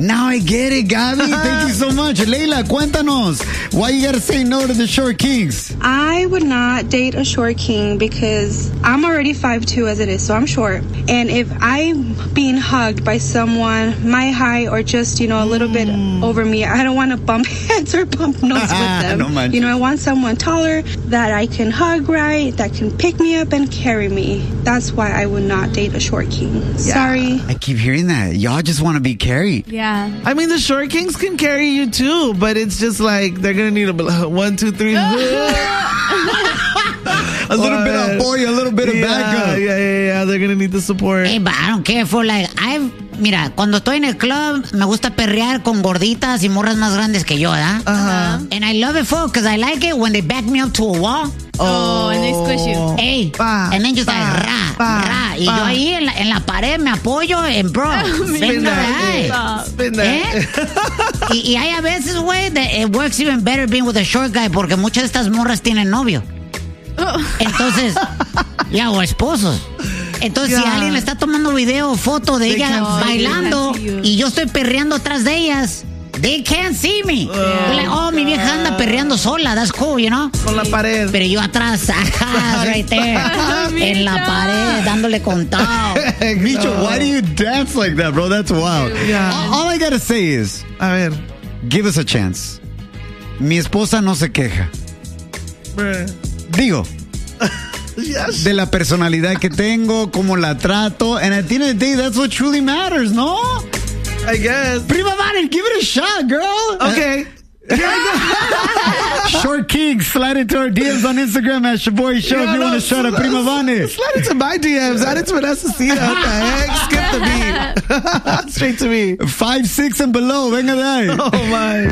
Now I get it, Gabi. Thank you so much. Leila, cuéntanos. Why you gotta say no to the short kings? I would not date a short king because I'm already 5'2" as it is, so I'm short. And if I'm being hugged by someone my height or just, a little bit over me, I don't want to bump heads or bump noses with them. No manches. I want someone taller that I can hug right, that can pick me up and carry me. That's why I would not date a short king. Yeah. Sorry. I keep hearing that. Y'all just want to be carried. Yeah. I mean, the short kings can carry you too, but it's just like they're going to need a 1, 2, 3. A little bit of boy, a little bit of backup. Yeah. They're going to need the support. Hey, but I don't care for mira, cuando estoy en el club, me gusta perrear con gorditas y morras más grandes que yo, ¿verdad? And I love it, because I like it when they back me up to a wall. And they squish you. Hey, and then just ra. Y yo ahí en la pared me apoyo en bro. Spin that. Y hay a veces, güey, it works even better being with a short guy porque muchas de estas morras tienen novio. Entonces, o esposos. Entonces, si alguien le está tomando video o foto de ella bailando y yo estoy perreando atrás de ellas, they can't see me. Like, mi vieja anda perreando sola. That's cool, Con la pared. Pero yo atrás, right there, en la pared, dándole contado. Micho, why do you dance like that, bro? That's wild. Yeah. All I gotta say is, a ver, give us a chance. Mi esposa no se queja. Digo, yes. de la personalidad que tengo, cómo la trato, and at the end of the day, that's what truly matters, no? I guess. Prima Vane, give it a shot, girl. Okay. Short King, slide into our DMs on Instagram at Shaboy Show if you want to shout out Prima Vane. Slide into my DMs. Add it to Vanessa Cita. What the heck? Skip the beat. Straight to me. 5'6" and below. Venga de ahí. Oh, my.